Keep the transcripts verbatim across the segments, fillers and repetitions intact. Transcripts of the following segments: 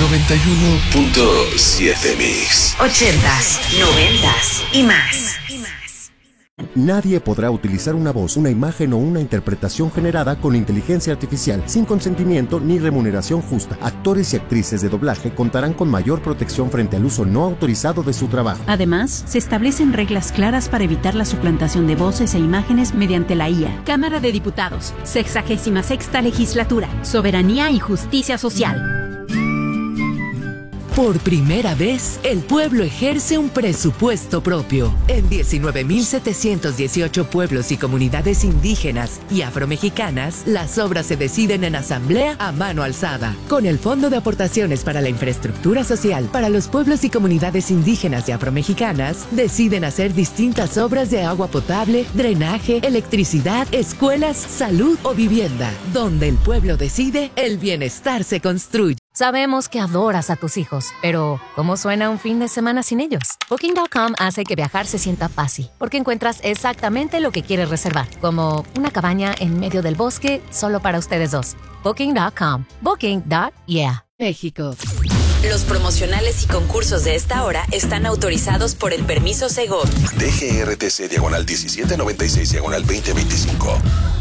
noventa y uno punto siete Mix. Ochentas, noventas y más. Nadie podrá utilizar una voz, una imagen o una interpretación generada con inteligencia artificial sin consentimiento ni remuneración justa. Actores y actrices de doblaje contarán con mayor protección frente al uso no autorizado de su trabajo. Además, se establecen reglas claras para evitar la suplantación de voces e imágenes mediante la I A. Cámara de Diputados, sexagésima sexta legislatura, soberanía y justicia social. Por primera vez, el pueblo ejerce un presupuesto propio. En diecinueve mil setecientos dieciocho pueblos y comunidades indígenas y afromexicanas, las obras se deciden en asamblea a mano alzada. Con el Fondo de Aportaciones para la Infraestructura Social para los pueblos y comunidades indígenas y afromexicanas, deciden hacer distintas obras de agua potable, drenaje, electricidad, escuelas, salud o vivienda. Donde el pueblo decide, el bienestar se construye. Sabemos que adoras a tus hijos, pero ¿cómo suena un fin de semana sin ellos? Booking punto com hace que viajar se sienta fácil, porque encuentras exactamente lo que quieres reservar, como una cabaña en medio del bosque solo para ustedes dos. Booking punto com. Booking. Yeah. México. Los promocionales y concursos de esta hora están autorizados por el permiso Segov. D G R T C diagonal diecisiete noventa y seis diagonal veinte veinticinco.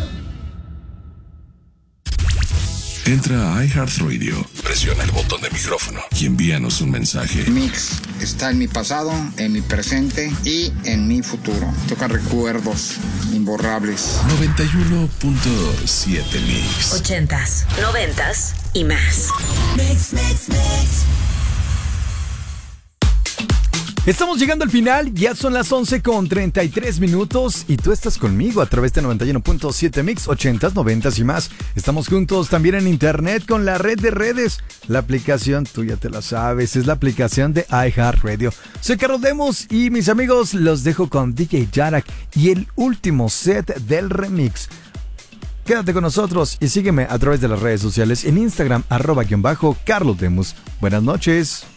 Entra a iHeartRadio, presiona el botón de micrófono y envíanos un mensaje. Mix está en mi pasado, en mi presente y en mi futuro. Toca recuerdos imborrables. noventa y uno punto siete Mix. Ochentas, noventas y más. Mix, mix, mix. Estamos llegando al final, ya son las once con treinta y tres minutos y tú estás conmigo a través de noventa y uno punto siete Mix, ochentas, noventas y más. Estamos juntos también en internet con la red de redes. La aplicación, tú ya te la sabes, es la aplicación de iHeartRadio. Soy Carlos Demos y mis amigos los dejo con D J Jarak y el último set del remix. Quédate con nosotros y sígueme a través de las redes sociales en Instagram, arroba guión bajo Carlos Demos. Buenas noches.